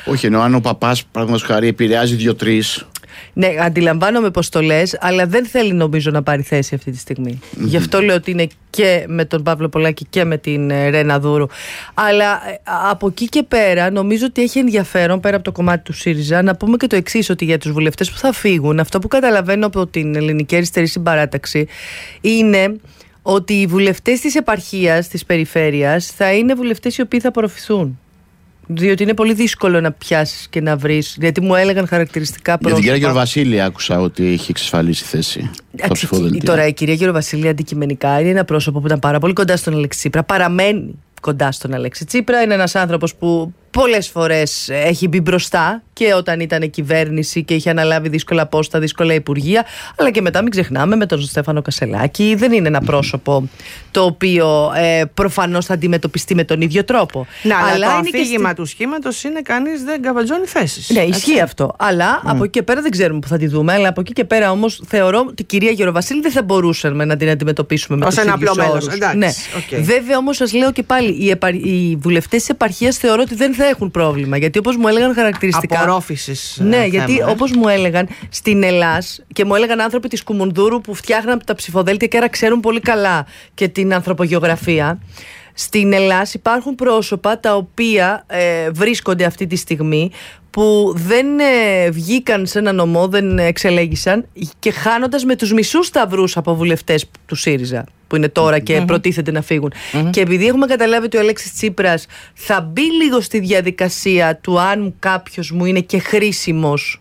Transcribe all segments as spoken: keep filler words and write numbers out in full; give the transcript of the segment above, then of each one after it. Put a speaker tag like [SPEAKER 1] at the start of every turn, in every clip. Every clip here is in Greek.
[SPEAKER 1] Όχι, ενώ αν ο παπάς, παραδείγματος χάρη, επηρεάζει δύο-τρεις.
[SPEAKER 2] Ναι, αντιλαμβάνομαι πως το λες, αλλά δεν θέλει νομίζω να πάρει θέση αυτή τη στιγμή. Mm-hmm. Γι' αυτό λέω ότι είναι και με τον Παύλο Πολάκη και με την Ρένα Δούρου. Αλλά από εκεί και πέρα νομίζω ότι έχει ενδιαφέρον, πέρα από το κομμάτι του ΣΥΡΙΖΑ, να πούμε και το εξής, ότι για τους βουλευτές που θα φύγουν, αυτό που καταλαβαίνω από την Ελληνική Αριστερή Συμπαράταξη είναι ότι οι βουλευτές της επαρχίας, της περιφέρειας, θα είναι βουλευτές οι οποίοι θα απορροφηθούν. Διότι είναι πολύ δύσκολο να πιάσεις και να βρεις. Γιατί μου έλεγαν χαρακτηριστικά πρόσωπα.
[SPEAKER 1] Για την κυρία Γεροβασίλη άκουσα ότι έχει εξασφαλίσει θέση στο ψηφοδέλτιο.
[SPEAKER 2] Τώρα η κυρία Γεροβασίλη αντικειμενικά είναι ένα πρόσωπο που ήταν πάρα πολύ κοντά στον Αλέξη Τσίπρα. Παραμένει κοντά στον Αλέξη Τσίπρα. Είναι ένας άνθρωπος που πολλές φορές έχει μπει μπροστά και όταν ήταν κυβέρνηση και είχε αναλάβει δύσκολα πόστα, δύσκολα υπουργεία. Αλλά και μετά μην ξεχνάμε με τον Στέφανο Κασελάκη. Δεν είναι ένα πρόσωπο το οποίο ε, προφανώς θα αντιμετωπιστεί με τον ίδιο τρόπο.
[SPEAKER 3] Να, αλλά, αλλά το
[SPEAKER 2] είναι
[SPEAKER 3] αφήγημα
[SPEAKER 2] στη...
[SPEAKER 3] του σχήματος είναι κανείς δεν καβατζώνει θέσεις.
[SPEAKER 2] Ναι, ισχύει έτσι. Αυτό. Αλλά mm. από εκεί και πέρα δεν ξέρουμε που θα τη δούμε. Αλλά από εκεί και πέρα όμως θεωρώ ότι η κυρία Γεροβασίλη δεν θα μπορούσαμε να την αντιμετωπίσουμε με
[SPEAKER 3] ως
[SPEAKER 2] τους ίδιους όρους.
[SPEAKER 3] Ναι.
[SPEAKER 2] Okay. Βέβαια όμως σας λέω και πάλι, οι, επα... οι βουλευτές της επαρχίας θεωρώ ότι δεν θα έχουν πρόβλημα. Γιατί όπως μου έλεγαν χαρακτηριστικά.
[SPEAKER 3] Απορρόφησης.
[SPEAKER 2] Ναι,
[SPEAKER 3] θέμα,
[SPEAKER 2] γιατί
[SPEAKER 3] ε.
[SPEAKER 2] όπως μου έλεγαν στην Ελλάς και μου έλεγαν άνθρωποι της Κουμουνδούρου που φτιάχναν τα ψηφοδέλτια και άρα ξέρουν πολύ καλά και την ανθρωπογεωγραφία. Στην Ελλάς υπάρχουν πρόσωπα τα οποία ε, βρίσκονται αυτή τη στιγμή που δεν ε, βγήκαν σε ένα νομό, δεν εξελέγησαν και χάνοντας με τους μισούς σταυρούς από βουλευτές του ΣΥΡΙΖΑ που είναι τώρα και mm-hmm. προτίθεται να φύγουν. Mm-hmm. Και επειδή έχουμε καταλάβει ότι ο Αλέξης Τσίπρας θα μπει λίγο στη διαδικασία του αν κάποιος μου είναι και χρήσιμος,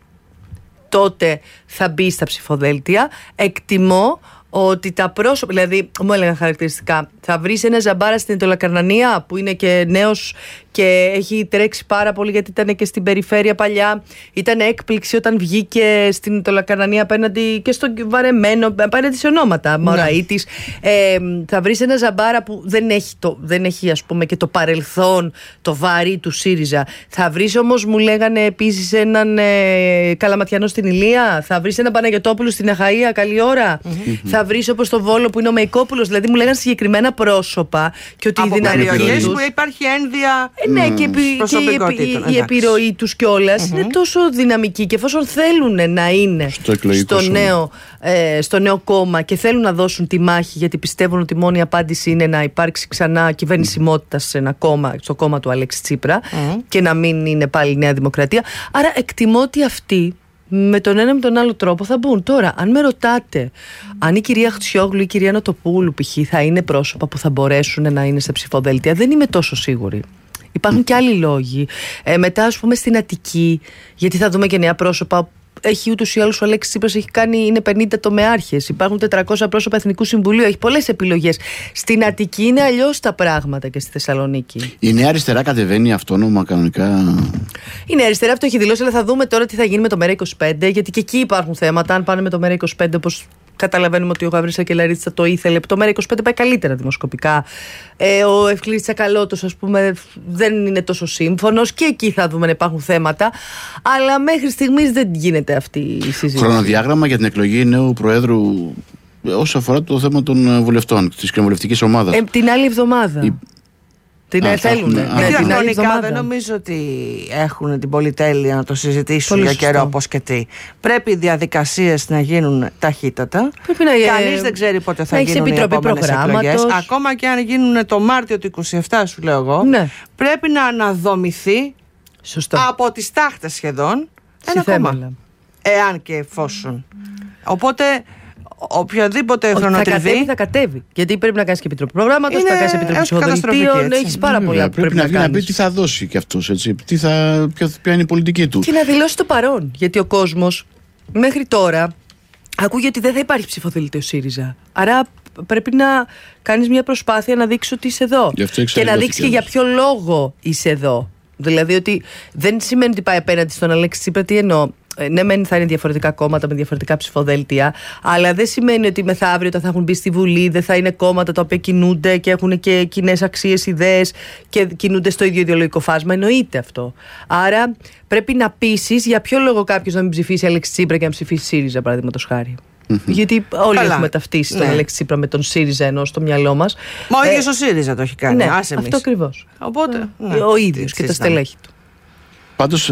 [SPEAKER 2] τότε θα μπει στα ψηφοδέλτια. Εκτιμώ ότι τα πρόσωπα, δηλαδή μου έλεγαν χαρακτηριστικά, θα βρεις ένα Ζαμπάρα στην Ιτωλακαρνανία που είναι και νέος και έχει τρέξει πάρα πολύ γιατί ήταν και στην περιφέρεια παλιά. Ήταν έκπληξη όταν βγήκε στην Ιτωλακαρνανία απέναντι και στον βαρεμένο, απέναντι σε ονόματα. Ναι. Μωραΐτης. Ε, θα βρεις ένα Ζαμπάρα που δεν έχει, το, δεν έχει ας πούμε και το παρελθόν, το βαρύ του ΣΥΡΙΖΑ. Θα βρεις όμως, μου λέγανε επίσης, έναν ε, Καλαματιανό στην Ηλία. Θα βρεις έναν Παναγιωτόπουλο στην Αχαΐα, καλή ώρα. Mm-hmm. Θα βρεις όπως το Βόλο που είναι ο Μεϊκόπουλος. Δηλαδή μου λέγανε συγκεκριμένα πρόσωπα και ότι
[SPEAKER 3] από
[SPEAKER 2] η δυναμική τους,
[SPEAKER 3] που υπάρχει ένδια.
[SPEAKER 2] Ε, ναι, mm. και, και η, η επιρροή τους κιόλας mm-hmm. είναι τόσο δυναμική και εφόσον θέλουν να είναι στο, στο, νέο, ε, στο νέο κόμμα και θέλουν να δώσουν τη μάχη γιατί πιστεύουν ότι η μόνη απάντηση είναι να υπάρξει ξανά κυβερνησιμότητα σε ένα κόμμα, στο κόμμα του Αλέξη Τσίπρα mm. και να μην είναι πάλι η Νέα Δημοκρατία. Άρα εκτιμώ ότι αυτοί με τον ένα με τον άλλο τρόπο θα μπουν. Τώρα, αν με ρωτάτε αν η κυρία Χτσιόγλου ή η κυρία Νοτοπούλου π.χ. θα είναι πρόσωπα που θα μπορέσουν να είναι στα ψηφοδέλτια, δεν είμαι τόσο σίγουρη. Υπάρχουν και άλλοι λόγοι. Ε, μετά, ας πούμε, στην Αττική, γιατί θα δούμε και νέα πρόσωπα. Έχει ούτως ή άλλως ο Αλέξης Τσίπρας έχει κάνει, είναι πενήντα τομεάρχες. Υπάρχουν τετρακόσια πρόσωπα Εθνικού Συμβουλίου. Έχει πολλές επιλογές. Στην Αττική είναι αλλιώς τα πράγματα και στη Θεσσαλονίκη.
[SPEAKER 1] Η Νέα Αριστερά κατεβαίνει αυτόνομα κανονικά.
[SPEAKER 2] Η Νέα Αριστερά αυτό έχει δηλώσει, αλλά θα δούμε τώρα τι θα γίνει με το ΜΕΡΑ είκοσι πέντε, γιατί και εκεί υπάρχουν θέματα. Αν πάνε με το ΜΕΡΑ είκοσι πέντε, όπως καταλαβαίνουμε ότι ο Γαβρίλης Σακελαρίδης θα το ήθελε. Το ΜΕΡΑ είκοσι πέντε πάει καλύτερα δημοσκοπικά. Ε, ο Ευκλήδης Τσακαλώτος, ας πούμε, δεν είναι τόσο σύμφωνος. Και εκεί θα δούμε να υπάρχουν θέματα. Αλλά μέχρι στιγμής δεν γίνεται αυτή η συζήτηση.
[SPEAKER 1] Χρονοδιάγραμμα για την εκλογή νέου Προέδρου όσο αφορά το θέμα των βουλευτών, της κοινοβουλευτικής ομάδας.
[SPEAKER 2] Ε, την άλλη εβδομάδα. Η... Την
[SPEAKER 1] Α,
[SPEAKER 2] θέλουν.
[SPEAKER 1] Ναι,
[SPEAKER 2] ναι, την άλλη εβδομάδα.
[SPEAKER 3] Δεν νομίζω ότι έχουν την πολυτέλεια να το συζητήσουν
[SPEAKER 2] πολύ
[SPEAKER 3] για καιρό πώς και τι. Πρέπει οι διαδικασίες να γίνουν ταχύτατα.
[SPEAKER 2] Πρέπει να...
[SPEAKER 3] Κανείς δεν ξέρει πότε θα γίνουν οι επόμενες εκλογές. Ακόμα και αν γίνουν το Μάρτιο του είκοσι επτά, σου λέω εγώ, ναι. πρέπει να αναδομηθεί
[SPEAKER 2] Σωστό.
[SPEAKER 3] από τις τάχτες σχεδόν ένα κόμμα. Εάν και εφόσον. Οπότε οποιαδήποτε χρονοτριβή.
[SPEAKER 2] Θα κατέβει, θα κατέβει. Γιατί πρέπει να κάνει και επιτροπή προγράμματος, θα κάνει επιτροπή ψηφοδελτίων. Έχει πάρα πολλά
[SPEAKER 1] πρέπει, πρέπει να, να, να πει τι θα δώσει κι αυτός, έτσι. Τι θα, ποια είναι η πολιτική του.
[SPEAKER 2] Και να δηλώσει το παρόν. Γιατί ο κόσμος μέχρι τώρα ακούγεται ότι δεν θα υπάρχει ψηφοδελτίο ΣΥΡΙΖΑ. Άρα πρέπει να κάνεις μια προσπάθεια να δείξεις ότι είσαι εδώ. Και να δείξεις και για ποιο λόγο είσαι εδώ. Δηλαδή ότι δεν σημαίνει ότι πάει απέναντι στον Αλέξη Τσίπρα. Τι εννοώ. Ναι, μεν θα είναι διαφορετικά κόμματα με διαφορετικά ψηφοδέλτια, αλλά δεν σημαίνει ότι μεθαύριο όταν θα έχουν μπει στη Βουλή δεν θα είναι κόμματα τα οποία κινούνται και έχουν και κοινές αξίες, ιδέες και κινούνται στο ίδιο ιδεολογικό φάσμα. Εννοείται αυτό. Άρα πρέπει να πείσεις για ποιο λόγο κάποιος να μην ψηφίσει Αλέξη Τσίπρα και να ψηφίσει ΣΥΡΙΖΑ, παραδείγματος χάρη. Mm-hmm. Γιατί όλοι Καλά. έχουμε ταυτίσει τον ναι. Αλέξη Τσίπρα με τον ΣΥΡΙΖΑ ενώ στο μυαλό μας.
[SPEAKER 3] Μα ο ίδιος ε, ο ΣΥΡΙΖΑ το έχει κάνει.
[SPEAKER 2] Ναι,
[SPEAKER 3] Άσε
[SPEAKER 2] αυτό ακριβώς.
[SPEAKER 3] Οπότε,
[SPEAKER 2] ναι. ο ίδιος και τα στελέχη του.
[SPEAKER 1] Πάντως